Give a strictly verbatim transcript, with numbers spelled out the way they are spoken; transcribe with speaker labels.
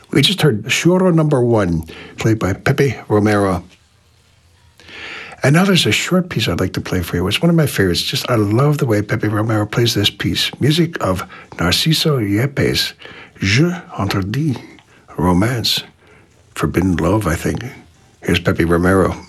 Speaker 1: We just heard Choro Number One, played by Pepe Romero. And now there's a short piece I'd like to play for you. It's one of my favorites. Just I love the way Pepe Romero plays this piece. Music of Narciso Yepes, Je Interdit, Romance, Forbidden Love, I think. Here's Pepe Romero.